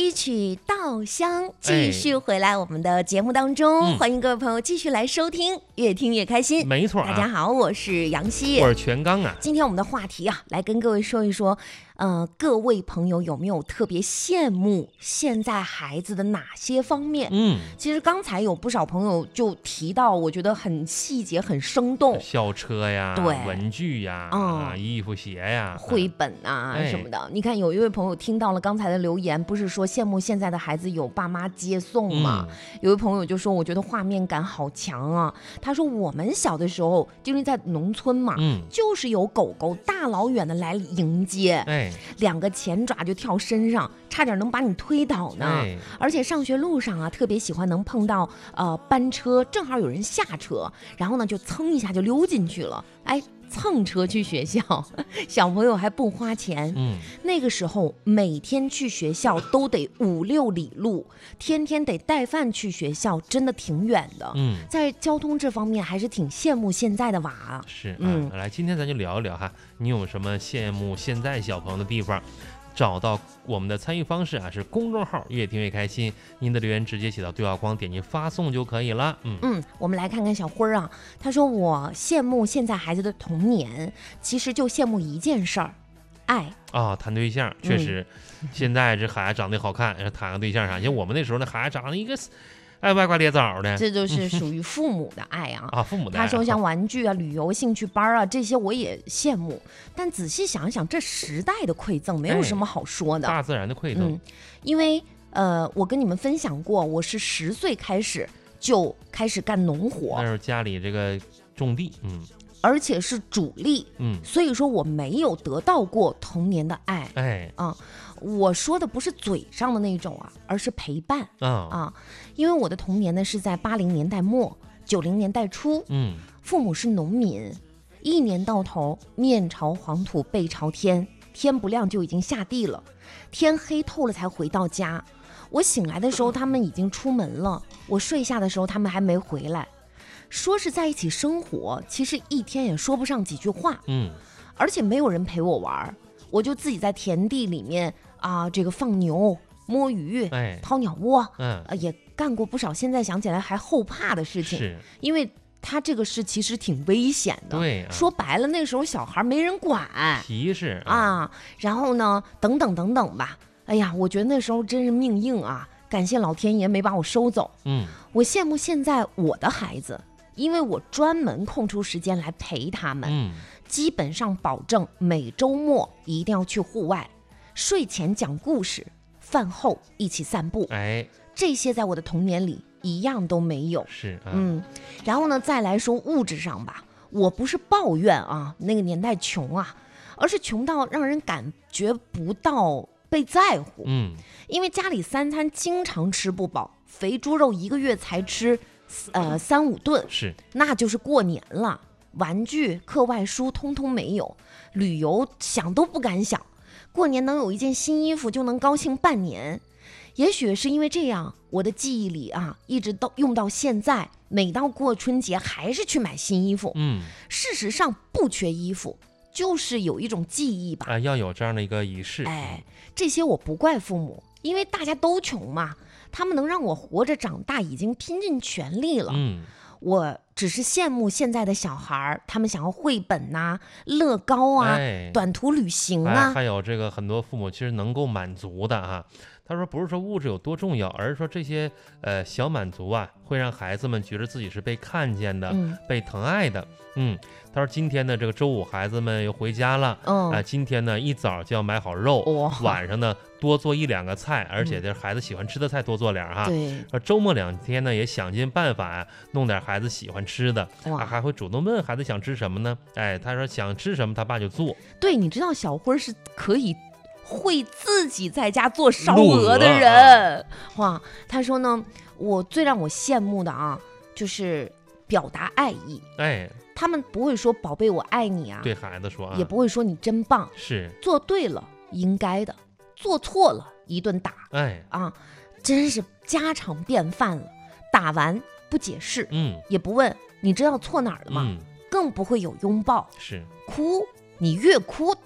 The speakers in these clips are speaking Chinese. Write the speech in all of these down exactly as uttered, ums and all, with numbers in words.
一曲稻香继续回来我们的节目当中、哎嗯、欢迎各位朋友继续来收听，越听越开心。 没错、啊、 大家好，我是杨希， 我是全刚啊。 今天我们的话题啊，来跟各位说一说呃，各位朋友有没有特别羡慕现在孩子的哪些方面？嗯，其实刚才有不少朋友就提到，我觉得很细节很生动， 校车呀，对，文具呀，嗯，衣服鞋呀， 绘本啊、嗯、什么的、哎、你看有一位朋友听到了刚才的留言，不是说羡慕现在的孩子有爸妈接送吗、嗯、有位朋友就说我觉得画面感好强啊，他说我们小的时候因为在农村嘛、嗯、就是有狗狗大老远的来迎接，哎，两个前爪就跳身上，差点能把你推倒呢、哎、而且上学路上啊特别喜欢能碰到呃班车，正好有人下车，然后呢就蹭一下就溜进去了，哎，蹭车去学校，小朋友还不花钱。嗯，那个时候每天去学校都得五六里路，天天得带饭去学校，真的挺远的。嗯，在交通这方面还是挺羡慕现在的娃啊。 是啊，嗯，来，今天咱就聊一聊哈，你有什么羡慕现在小朋友的地方？找到我们的参与方式啊，是公众号越听越开心，您的留言直接写到对话框，点击发送就可以了。嗯嗯，我们来看看小辉啊，他说我羡慕现在孩子的童年，其实就羡慕一件事儿，爱啊、哦，谈对象确实、嗯，现在这孩子长得好看，谈个对象啥，像我们那时候那孩子长得一个。哎，歪瓜裂枣的， 这就是属于父母的爱啊！ 啊，父母的爱。 他说像玩具啊、旅游、兴趣班啊这些，我也羡慕。但仔细想想，这时代的馈赠没有什么好说的。 哎、大自然的馈赠、嗯， 因为呃，我跟你们分享过，我是十岁开始就开始干农活， 那时候家里这个种地，嗯， 而且是主力，嗯，所以说我没有得到过童年的爱，哎，啊。我说的不是嘴上的那种啊，而是陪伴、哦、啊，因为我的童年呢是在八零年代末九零年代初，嗯，父母是农民，一年到头面朝黄土背朝天，天不亮就已经下地了，天黑透了才回到家，我醒来的时候他们已经出门了，我睡下的时候他们还没回来，说是在一起生活，其实一天也说不上几句话，嗯，而且没有人陪我玩，我就自己在田地里面啊，这个放牛、摸鱼、哎、掏鸟窝，嗯、呃，也干过不少。现在想起来还后怕的事情，是因为他这个事其实挺危险的。对、啊，说白了，那时候小孩没人管， 提示啊, 啊，然后呢，等等等等吧。哎呀，我觉得那时候真是命硬啊！感谢老天爷没把我收走。嗯，我羡慕现在我的孩子，因为我专门空出时间来陪他们，嗯，基本上保证每周末一定要去户外。睡前讲故事，饭后一起散步，哎，这些在我的童年里一样都没有。 是、啊， 嗯，然后呢，再来说物质上吧，我不是抱怨啊，那个年代穷啊，而是穷到让人感觉不到被在乎。嗯，因为家里三餐经常吃不饱，肥猪肉一个月才吃呃三五顿， 是， 那就是过年了。玩具、课外书通通没有，旅游想都不敢想。过年能有一件新衣服就能高兴半年，也许是因为这样，我的记忆里啊，一直都用到现在，每到过春节还是去买新衣服。嗯，事实上不缺衣服，就是有一种记忆吧。 啊，要有这样的一个仪式。 哎，这些我不怪父母，因为大家都穷嘛，他们能让我活着长大，已经拼尽全力了。嗯。我只是羡慕现在的小孩，他们想要绘本呐、啊、乐高啊、哎、短途旅行啊、 哎，还有这个很多父母其实能够满足的哈。他说不是说物质有多重要，而是说这些呃小满足啊，会让孩子们觉得自己是被看见的、嗯、被疼爱的。嗯，他说今天呢，这个周五孩子们又回家了，嗯，啊、呃，今天呢一早就要买好肉，哦、晚上呢多做一两个菜，而且这孩子喜欢吃的菜多做点哈。对，呃，周末两天呢也想尽办法呀、啊，弄点孩子喜欢吃的，啊，还会主动问孩子想吃什么呢？哎，他说想吃什么，他爸就做。 对，你知道小辉是可以会自己在家做烧鹅的人，啊、哇！他说呢，我最让我羡慕的啊，就是表达爱意。哎，他们不会说宝贝我爱你啊， 对孩子说啊， 也不会说你真棒， 是做对了应该的，做错了一顿打。哎啊，真是家常便饭了。打完不解释，嗯，也不问你知道错哪儿了吗？嗯，更不会有拥抱， 是哭。 你越哭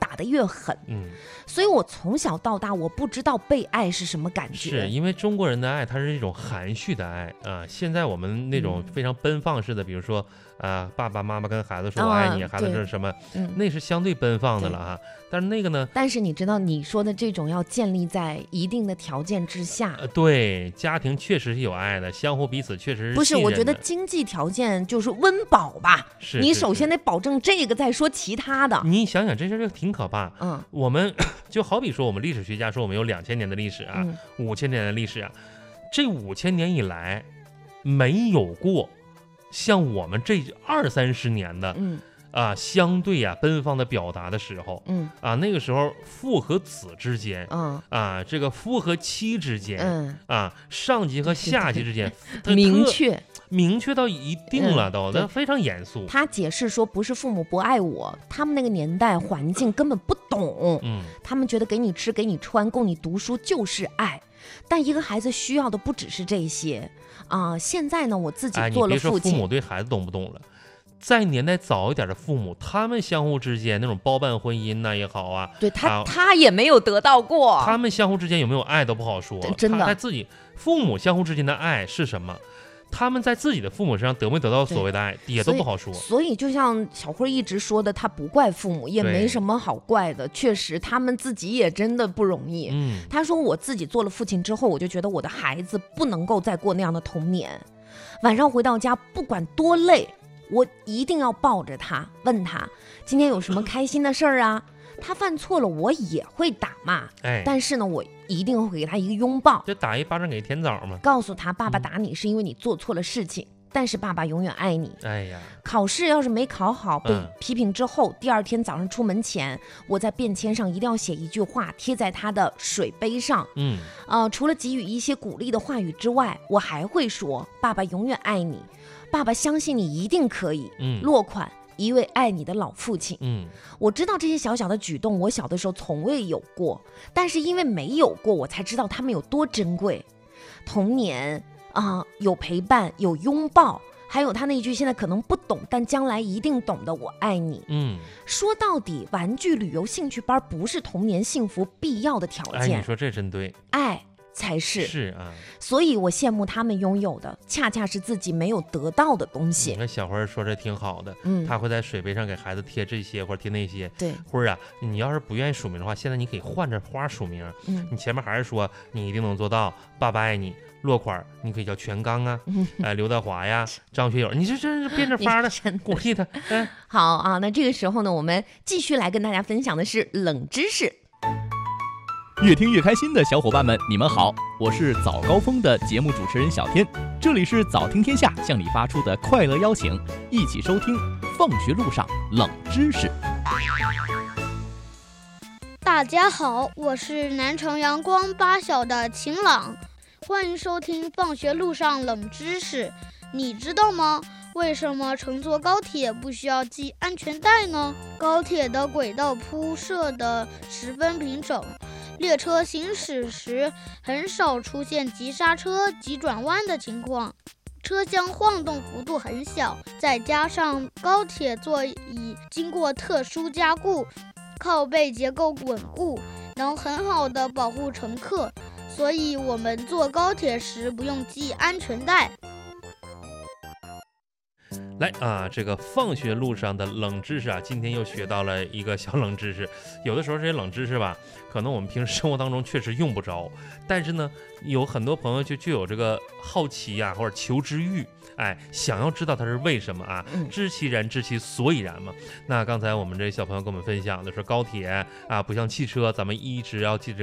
打得越狠。嗯，所以我从小到大我不知道被爱是什么感觉。 是因为中国人的爱它是一种含蓄的爱啊，现在我们那种非常奔放式的，比如说啊，爸爸妈妈跟孩子说我爱你，啊、孩子是什么、嗯，那是相对奔放的了哈。但是那个呢？ 但是你知道，你说的这种要建立在一定的条件之下。 呃，对，家庭确实是有爱的，相互彼此确实是不是？我觉得经济条件就是温饱吧。 是， 你首先得保证这个，再说其他的。 你想想，这事儿挺可怕。嗯，我们就好比说，我们历史学家说我们有两千年的历史啊，五千年的历史啊，这五千年以来没有过像我们这二三十年的，嗯。啊，相对啊，奔放的表达的时候，嗯，啊，那个时候父和子之间，嗯，啊，这个夫和妻之间，嗯，啊，上级和下级之间， 明确， 明确到一定了都，那、嗯、非常严肃。 他解释说，不是父母不爱我，他们那个年代环境根本不懂，嗯，他们觉得给你吃，给你穿，供你读书就是爱。但一个孩子需要的不只是这些啊、呃！现在呢，我自己做了父亲，哎、 你别说父母对孩子懂不懂了。在年代早一点的父母，他们相互之间那种包办婚姻那也好啊， 对他、啊、他也没有得到过。 他们相互之间有没有爱都不好说， 真的。 他在自己父母相互之间的爱是什么？他们在自己的父母身上得没得到所谓的爱，也都不好说。 所以，就像小辉一直说的，他不怪父母，也没什么好怪的。确实，他们自己也真的不容易。嗯，他说我自己做了父亲之后，我就觉得我的孩子不能够再过那样的童年。晚上回到家，不管多累。我一定要抱着他，问他今天有什么开心的事儿啊？他犯错了，我也会打骂，哎，但是呢，我一定会给他一个拥抱， 就打一巴掌给甜枣嘛， 告诉他爸爸打你是因为你做错了事情，嗯、但是爸爸永远爱你。 哎呀， 考试要是没考好，被批评之后，嗯、第二天早上出门前，我在便签上一定要写一句话，贴在他的水杯上。嗯，呃，除了给予一些鼓励的话语之外，我还会说，爸爸永远爱你。爸爸相信你一定可以。嗯，落款一位爱你的老父亲。嗯，我知道这些小小的举动，我小的时候从未有过，但是因为没有过，我才知道他们有多珍贵。童年啊、呃，有陪伴，有拥抱，还有他那句现在可能不懂，但将来一定懂的“我爱你”。嗯，说到底，玩具、旅游、兴趣班不是童年幸福必要的条件。 哎，你说这真对， 爱。才是是啊， 所以我羡慕他们拥有的，恰恰是自己没有得到的东西。 你看小辉说这挺好的，嗯，他会在水杯上给孩子贴这些或者贴那些。 对， 辉啊，你要是不愿意署名的话，现在你可以换着花署名。嗯，你前面还是说你一定能做到，爸爸爱你。落款你可以叫全刚啊，嗯、哎，刘德华呀，张学友，你这这变着法的鼓励他。嗯， 好啊，那这个时候呢，我们继续来跟大家分享的是冷知识。 越听越开心的小伙伴们，你们好，我是早高峰的节目主持人小天，这里是早听天下向你发出的快乐邀请，一起收听放学路上冷知识。 大家好，我是南城阳光八小的晴朗，欢迎收听放学路上冷知识。你知道吗？为什么乘坐高铁不需要系安全带呢？高铁的轨道铺设得十分平整，列车行驶时很少出现急刹车、急转弯的情况，车厢晃动幅度很小，再加上高铁座椅经过特殊加固，靠背结构稳固，能很好的保护乘客，所以我们坐高铁时不用系安全带。 来啊，这个放学路上的冷知识啊，今天又学到了一个小冷知识。有的时候这些冷知识吧，可能我们平时生活当中确实用不着，但是呢，有很多朋友就就有这个好奇呀、啊，或者求知欲，哎，想要知道它是为什么啊？知其然，知其所以然嘛。那刚才我们这小朋友跟我们分享的是高铁啊，不像汽车，咱们一直要记着